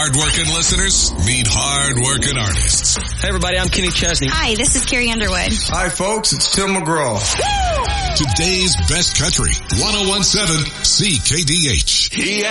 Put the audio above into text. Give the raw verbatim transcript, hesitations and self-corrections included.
hard-working listeners meet hard-working artists. Hey, everybody, I'm Kenny Chesney. Hi, this is Carrie Underwood. Hi, folks, it's Tim McGraw. Today's best country, one oh one point seven C K D H. He